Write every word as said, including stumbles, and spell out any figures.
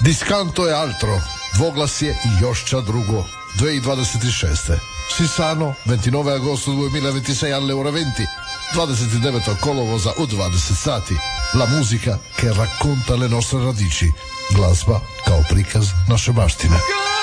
Discanto e altro, dvoglasje i Jošća drugo, dvadesет šest. Sisano, ventinove agosto duemilaventisei alle ore venti, dvadeset devetog kolovoza u dvadeset sati. La musica che racconta le nostre radici, glazba kao prikaz naše baštine.